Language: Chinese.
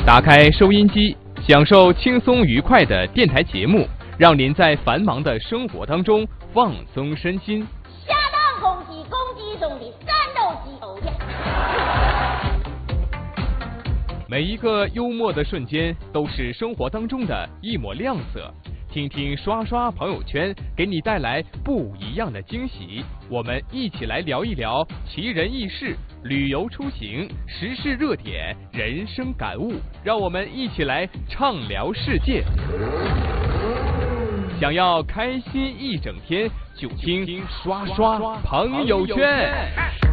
打开收音机，享受轻松愉快的电台节目，让您在繁忙的生活当中放松身心。 下当公鸡中的战斗机偶像。 每一个幽默的瞬间都是生活当中的一抹亮色。听听刷刷朋友圈，给你带来不一样的惊喜。我们一起来聊一聊奇人异事、旅游出行、时事热点、人生感悟，让我们一起来畅聊世界。想要开心一整天，就听刷刷朋友圈。